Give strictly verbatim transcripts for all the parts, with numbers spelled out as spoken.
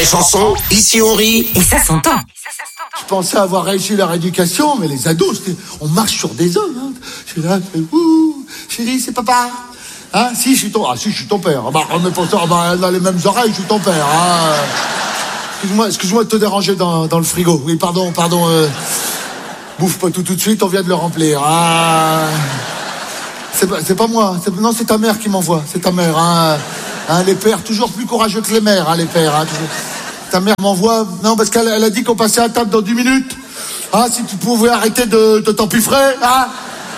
Chanson, ici on rit. Et ça s'entend. Je pensais avoir réussi leur éducation, mais les ados, on marche sur des œufs. Hein. Je suis là, je fais, ouh, chérie, c'est papa. Hein, si, je suis ton, ah, si, je suis ton père. Ah, bah, remets pas ça, ah, bah, elle a les mêmes oreilles, je suis ton père. Hein. Excuse-moi, excuse-moi de te déranger dans, dans le frigo. Oui, pardon, pardon. Euh, bouffe pas tout tout de suite, on vient de le remplir. Ah. C'est pas, c'est pas moi. C'est, non, c'est ta mère qui m'envoie. C'est ta mère. Hein. Hein, les pères, toujours plus courageux que les mères, hein, les pères. Hein, toujours. Ta mère m'envoie... Non, parce qu'elle elle a dit qu'on passait à table dans dix minutes. Ah, si tu pouvais arrêter de, de t'empiffrer, hein.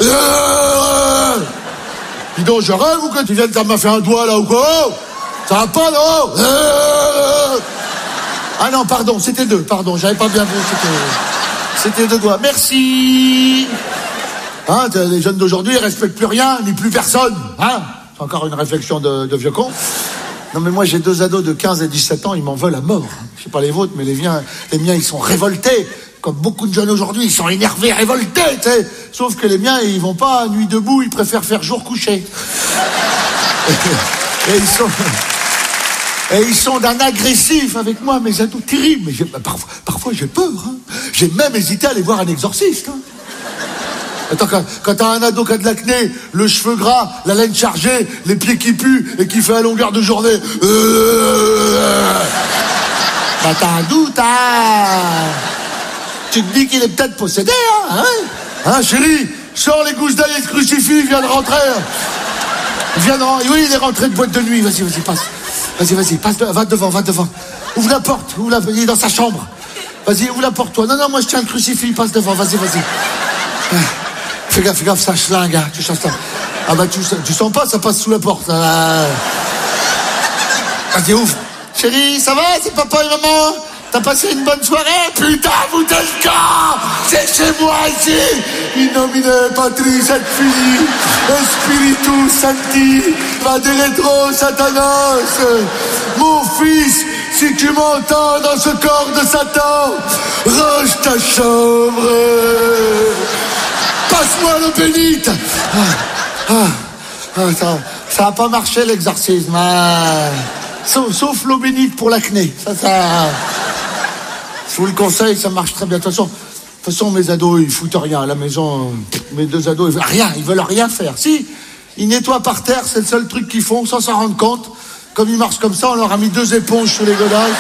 Euh... Dis donc, je rêve ou que tu viennes, ça m'a fait un doigt, là, ou quoi? Oh, ça va pas, non? euh... Ah non, pardon, c'était deux, pardon, j'avais pas bien vu, c'était... C'était deux doigts. Merci. Hein, les jeunes d'aujourd'hui, ils respectent plus rien, ni plus personne, hein. C'est encore une réflexion de, de vieux con. Non mais moi j'ai deux ados de quinze et dix-sept ans, ils m'en veulent à mort. Je sais pas les vôtres, mais les miens, les miens ils sont révoltés. Comme beaucoup de jeunes aujourd'hui, ils sont énervés, révoltés, tu sais. Sauf que les miens, ils vont pas nuit debout, ils préfèrent faire jour couché. Et, et ils sont... Et ils sont d'un agressif avec moi, mes ados terribles. Mais j'ai, parfois, parfois j'ai peur, hein. J'ai même hésité à aller voir un exorciste, hein. Attends, quand, quand t'as un ado qui a de l'acné, le cheveu gras, la laine chargée, les pieds qui puent et qui fait à longueur de journée. Euh... Bah t'as un doute, hein. Tu te dis qu'il est peut-être possédé, hein, hein, hein chérie, sors les gousses d'ail et le crucifix, il vient de rentrer. Il vient de rentrer, oui, il est rentré de boîte de nuit, vas-y, vas-y, passe. Vas-y, vas-y, passe, de... va devant, va devant. Ouvre la porte, ouvre la... il est dans sa chambre. Vas-y, ouvre la porte, toi. Non, non, moi je tiens le crucifix, passe devant, vas-y, vas-y. Fais gaffe, fais gaffe, ça schlingue, hein. Tu changes ça. Ah bah tu, tu sens pas, ça passe sous la porte. Ah. Vas-y, ouvre. Chérie, ça va, c'est papa et maman? T'as passé une bonne soirée? Putain, vous êtes quand? C'est chez moi ici. In nomine Patris et Filii et Spiritus Sancti, Vadeletro Satanas. Mon fils, si tu m'entends dans ce corps de Satan, range ta chambre. Passe-moi l'eau bénite. Ah, ah, ah, ça, ça a pas marché l'exorcisme. Ah. Sauf, sauf l'eau bénite pour l'acné. Ça, ça. Je vous le conseille, ça marche très bien. De toute façon, de toute façon, mes ados, ils foutent rien à la maison. Mes deux ados, ils veulent rien, ils veulent rien faire. Si, ils nettoient par terre, c'est le seul truc qu'ils font, sans s'en rendre compte. Comme ils marchent comme ça, on leur a mis deux éponges sous les godasses.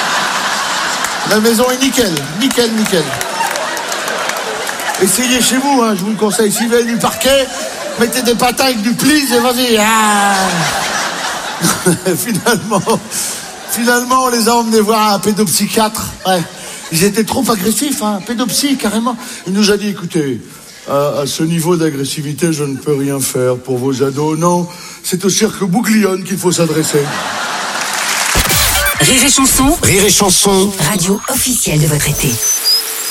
La maison est nickel, nickel, nickel. Essayez chez vous, hein, je vous le conseille. Si vous avez du parquet, mettez des patins avec du plis et vas-y. Ah. finalement, finalement, on les a emmenés voir un pédopsychiatre. Ouais. Ils étaient trop agressifs, hein, pédopsie, carrément. Il nous a dit, écoutez, à, à ce niveau d'agressivité, je ne peux rien faire pour vos ados. Non, c'est au cirque Bouglione qu'il faut s'adresser. Rire et Chanson. Rire et Chanson. Radio officielle de votre été.